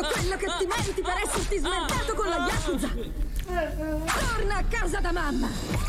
quello che ti meriti per esserti smerdato con la Yakuza! Torna a casa da mamma!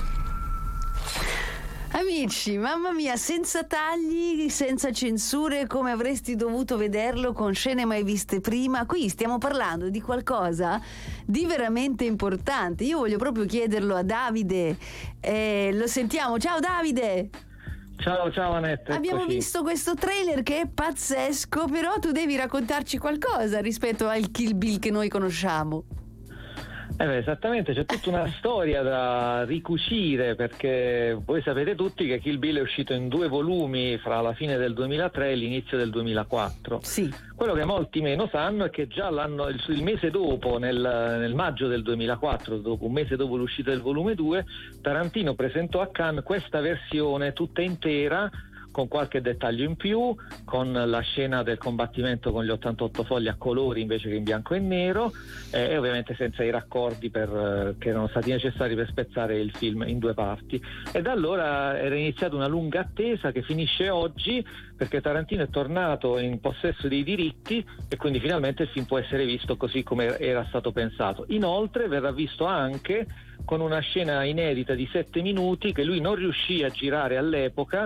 Amici, mamma mia, senza tagli, senza censure, come avresti dovuto vederlo, con scene mai viste prima. Qui stiamo parlando di qualcosa di veramente importante. Io voglio proprio chiederlo a Davide. Lo sentiamo. Ciao Davide! Ciao Annette. Abbiamo visto questo trailer che è pazzesco, però tu devi raccontarci qualcosa rispetto al Kill Bill che noi conosciamo. Esattamente, c'è tutta una storia da ricucire, perché voi sapete tutti che Kill Bill è uscito in 2 volumi fra la fine del 2003 e l'inizio del 2004. Sì. Quello che molti meno sanno è che già il mese dopo, nel maggio del 2004, dopo un mese dopo l'uscita del volume 2, Tarantino presentò a Cannes questa versione tutta intera, con qualche dettaglio in più, con la scena del combattimento con gli 88 fogli a colori invece che in bianco e nero, e ovviamente senza i raccordi che erano stati necessari per spezzare il film in 2 parti. E da allora era iniziata una lunga attesa che finisce oggi, perché Tarantino è tornato in possesso dei diritti e quindi finalmente il film può essere visto così come era stato pensato. Inoltre verrà visto anche con una scena inedita di 7 minuti che lui non riuscì a girare all'epoca,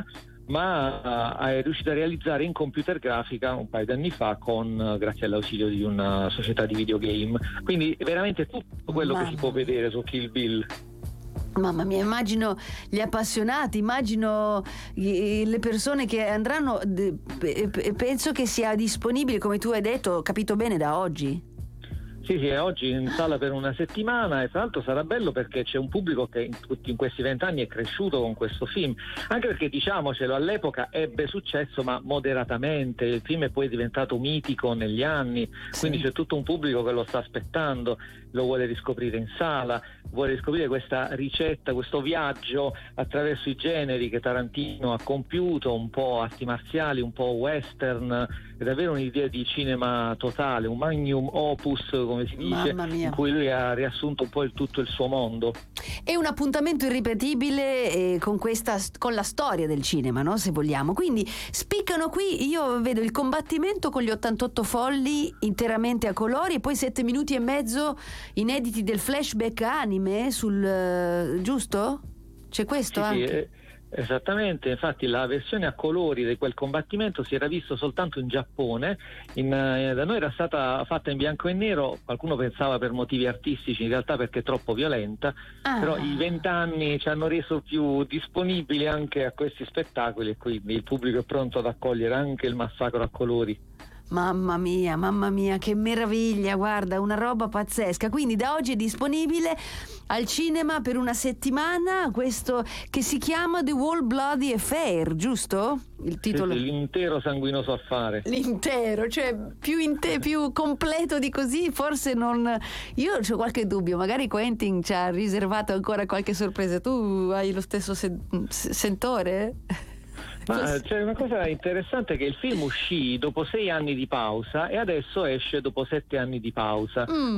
ma è riuscito a realizzare in computer grafica un paio di anni fa grazie all'ausilio di una società di videogame. Quindi veramente tutto quello che si può vedere su Kill Bill. Mamma mia, immagino gli appassionati, immagino le persone che andranno, penso che sia disponibile, come tu hai detto, ho capito bene, da oggi. Sì, è oggi in sala per una settimana, e tra l'altro sarà bello perché c'è un pubblico che in questi 20 anni è cresciuto con questo film, anche perché, diciamocelo, all'epoca ebbe successo ma moderatamente, il film è poi diventato mitico negli anni, quindi c'è tutto un pubblico che lo sta aspettando, lo vuole riscoprire in sala, vuole riscoprire questa ricetta, questo viaggio attraverso i generi che Tarantino ha compiuto, un po' arti marziali, un po' western, è davvero un'idea di cinema totale, un magnum opus, come si dice, in cui lui ha riassunto un po' tutto il suo mondo. È un appuntamento irripetibile con la storia del cinema, no? Se vogliamo. Quindi spiccano qui, io vedo il combattimento con gli 88 folli interamente a colori e poi 7 minuti e mezzo inediti del flashback anime giusto? C'è questo anche? Sì, esattamente, infatti la versione a colori di quel combattimento si era visto soltanto in Giappone, da noi era stata fatta in bianco e nero, qualcuno pensava per motivi artistici, in realtà perché è troppo violenta, però i 20 anni ci hanno reso più disponibili anche a questi spettacoli e quindi il pubblico è pronto ad accogliere anche il massacro a colori. Mamma mia, che meraviglia, guarda, una roba pazzesca. Quindi da oggi è disponibile al cinema per una settimana questo che si chiama The Whole Bloody Affair, giusto? Il titolo? Sì, l'intero sanguinoso affare. L'intero, cioè più completo di così forse non. Io ho qualche dubbio, magari Quentin ci ha riservato ancora qualche sorpresa. Tu hai lo stesso sentore? Ma c'è una cosa interessante, che il film uscì dopo 6 anni di pausa e adesso esce dopo 7 anni di pausa.